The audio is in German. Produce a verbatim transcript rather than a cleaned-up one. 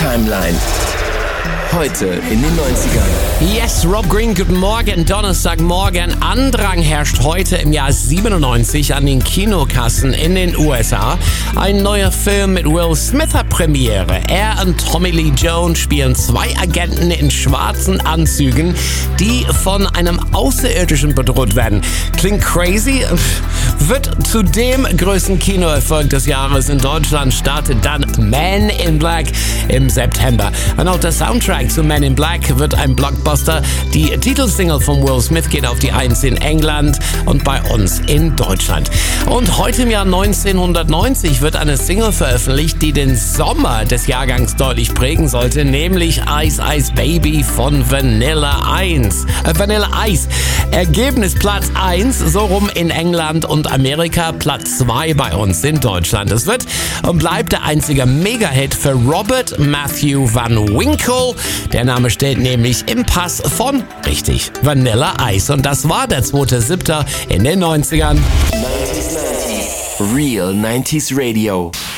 Timeline. Heute in den neunzigern. Yes, Rob Green, guten Morgen. Donnerstagmorgen. Andrang herrscht heute im Jahr siebenundneunzig an den Kinokassen in den U S A. Ein neuer Film mit Will Smith hat Premiere. Er und Tommy Lee Jones spielen zwei Agenten in schwarzen Anzügen, die von einem Außerirdischen bedroht werden. Klingt crazy? Wird zu dem größten Kinoerfolg des Jahres in Deutschland, startet dann Man in Black im September. Und auch der Soundtrack zu Man in Black wird ein Blockbuster. Die Titelsingle von Will Smith geht auf die Eins in England und bei uns in Deutschland. Und heute im Jahr neunzehnhundertneunzig wird eine Single veröffentlicht, die den Sommer des Jahrgangs deutlich prägen sollte, nämlich Ice Ice Baby von Vanilla Ice. Äh, Vanilla Ice. Ergebnis Platz eins, so rum in England und Amerika, Platz zwei bei uns in Deutschland. Es wird und bleibt der einzige Mega-Hit für Robert Matthew Van Winkle. Der Name steht nämlich im Pass von, richtig, Vanilla Ice. Und das war der zweite siebte in den neunzigern. neunzig neunzig. Real neunziger Radio.